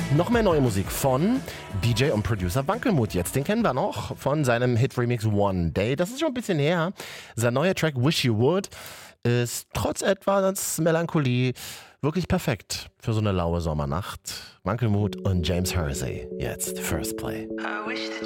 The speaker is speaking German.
Noch mehr neue Musik von DJ und Producer Wankelmut. Jetzt, den kennen wir noch von seinem Hit-Remix One Day. Das ist schon ein bisschen her. Sein neuer Track Wish You Would ist trotz etwas Melancholie wirklich perfekt für so eine laue Sommernacht. Wankelmut und James Hersey. Jetzt First Play.